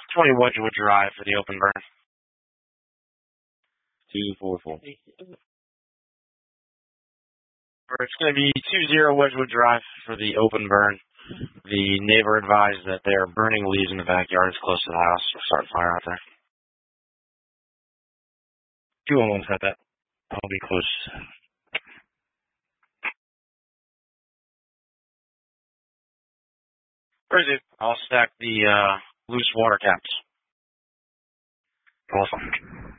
20 Wedgewood Drive for the open burn. 244. It's going to be 20 Wedgewood Drive for the open burn. The neighbor advised that they're burning leaves in the backyard. It's close to the house. We'll start fire out there. 211 set that. I'll be close. Where is it? I'll stack the loose water caps. Awesome.